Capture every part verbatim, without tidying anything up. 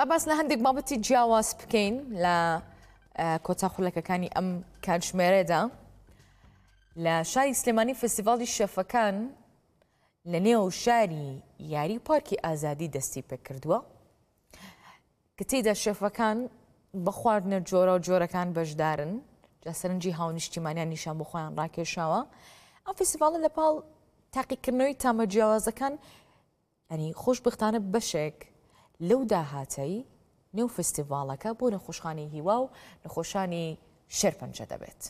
باس لە هەندێک بابەتی جیاواز بکەین لە کۆتا خولەکەکانی ئەم کاتژمێرەدا لە شاری سلێمانی فستیڤاڵی شێفەکان لە نێو شاری یاری پارکی ئازادی دەستی پێ کردووە کە تێیدا شێفەکان بە خواردنە جۆرە و جۆرەکان بەشدارن جا سەرنجی هاونیشتیمانیان نیشان بۆ خۆیان ڕاکێشاوە. ئەم فستیڤاڵە لە پاڵ تاقیکردنەوەی تامە جیاوازەکان ینی خۆشبختانە بەشێک لەو داهاتەی نێو فستیڤاڵەکە بۆ نەخۆشخانەی هیوا و نەخۆشانی شێرپەنجە دەبێت.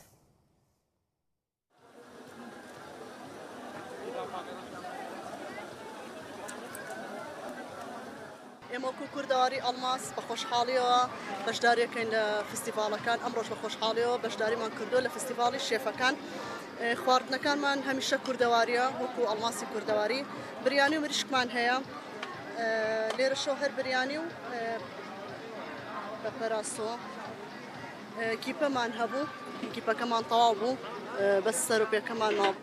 ئێمە وەکو کوردەواری ئەڵماس بە خۆشحاڵیەوە بەشداریەکەین لە فستیڤاڵەکان. ئەمڕۆژ بە خۆشحاڵیەوە بەشداریمان کردووە لە فستیڤاڵی شێفەکان. خواردنەکانمان هەمیشە کوردەواریە وەکو ئەڵماسی کوردەواری. بریانی و مریشکمان هەیە لێرە شەو هەر بریانی و بە پەراسۆ کیپەمان هەبوو، کیپەکەمان تەواو بوو بەس سەرۆپێکەمان ماوە.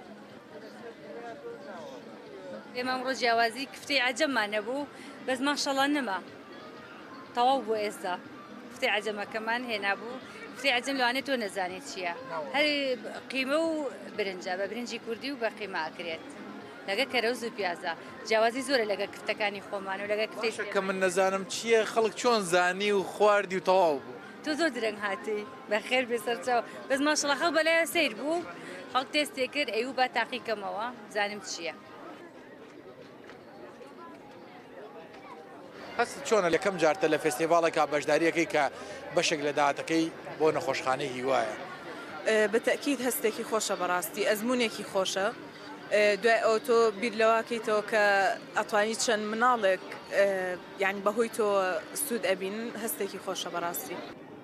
ئێمە ئەمڕۆ جیاوازی کفتەی عەجەممان هەبوو بەس ماشەڵڵا نەما تەواو بوو. ئێستا کفتەی عەجەمەکەمان هێنا بوو. کفتەی عەجەم لەوانێت تۆ نەزانێت چییە، هەر قیمە و برنجە بە برنجی کوردی و بە قیمە ئەکرێت لەگە کەرەوز و پیازە. جیاوازی زۆرە لەگە کفتەکانی خۆمان و لەگە کفتەی کە من نەزانم چییە خەڵک چۆن زانی و خواردی و تەواو بوو. تۆ زۆر درەنگ هاتی بەخێر بێسەرچاو بەس ماشەڵڵا خەڵک بەلایە سەیر بوو. خەڵک تێستێ کرد ئەیوو با تاقیکەمەوە زانم چییە. هەست چۆنە یەکەم جارتە لە فستیڤاڵێکا بەشداریەکەی کە بەشێک لە داهاتەکەی بۆ نەخۆشخانەی هیوایە؟ بەتەکید هەستێکی خۆشە، بەڕاستی ئەزمونێکی خۆشە. دوای ئەو تۆ بیر لەواکەیتەوە کە ئەتوانی چەند مناڵێک یعنی بەهۆی تۆ سوود ئەبین، هەستێکی خۆشە بەڕاستی.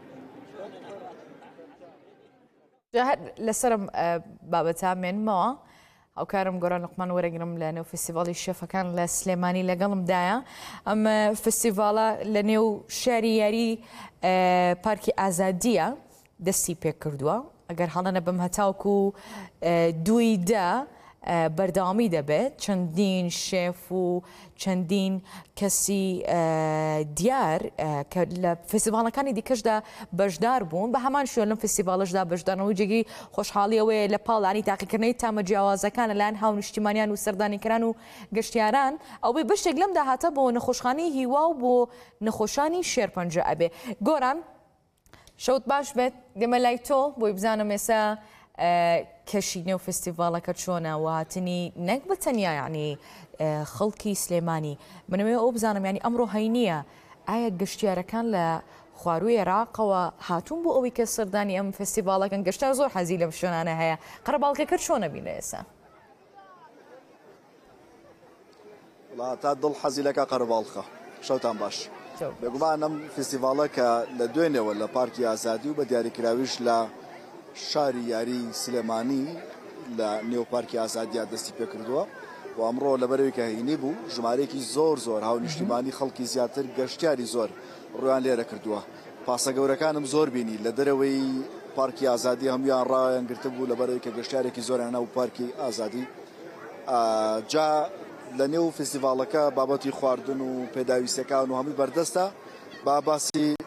لەسرم بابەتە مێنمەوە ئەوکارم گۆران لوقمان وەرەگرم لە نێو فستیڤاڵی شێفەکان لە سلێمانی لەگەڵمدایە. ئەم فستیڤاڵە لە نێو شاری یاری پارکی ئازادیە دەستی پێ کردووە. ئەگەر هەڵەنە بم هەتاوکو دوی دا بەردەوامی دەبێت چەندین شێف و چەندین کەسی دیار کە لە فستیڤاڵەکانی دیکەشدا بەشدار بوون بە هەمان شوێن لەم فستیڤاڵەشدا بەشدارنەوەی جێگی خۆشحاڵیەوەی لە پاڵانی تاقیکردنەوەی تامە جیاوازەکان لەلایەن هاونیشتیمانیان و سەردانیکران و گەشتیاران ئەوەی بەشێک لەم داهاتە بۆ نەخۆشخانەی هیوا و بۆ نەخۆشانی شێرپەنجە ئەبێ. گۆران شەوت باش بێت دێمە لای تۆ بۆی بزانم ئێستا کەشی نێو فستیڤاڵەکە چۆنە و هاتنی نەک بە تەنیا یعنی خەڵکی سلێمانی منەوێ ئەو بزانم ینی ئەمڕۆ هەینیە ئایا گەشتیارەکان لە خواروی عێراقەوە هاتوون بۆ ئەوەی کە سەردانی ئەم فستیڤاڵەکەن گەشتار زۆر حەزی لەم شوێنانە هەیە. قەرەباڵکەکە چۆنە بینە ئێستا؟ وڵا تا دڵ حەزی لەکە قەرەباڵخە. شەوتان باش. بێگومان ئەم فستیڤاڵە کە لە دوێنێەوە لە پارکی ئازادی و بە دیاریکراویش لە شاری یاری سلێمانی لە نێو پارکی ئازادیا دەستی پێ کردووە و ئەمڕۆ لەبەرەوەی کە هەینی بوو ژمارەیەکی زۆر زۆر هاونیشتیمانی خەڵکی زیاتر گەشتیاری زۆر ڕویان لێرە کردووە. پاسە گەورەکانم زۆر بینی لە دەرەوەی پارکی ئازادی هەمویان ڕایان گرتە بوو لەبەرەوەی کە گەشتارێکی زۆریان ناو پارکی ئازادی. جا لە نێو فستیڤاڵەکە بابەتی خواردن و پێداویستەکان و هەمووی بەردەستە با باسی